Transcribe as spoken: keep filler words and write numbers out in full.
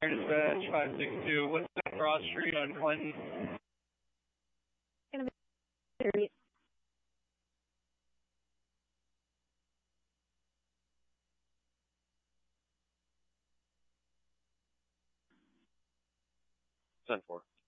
Dispatch five six two. What's the cross street on Clinton? Gonna be ten four.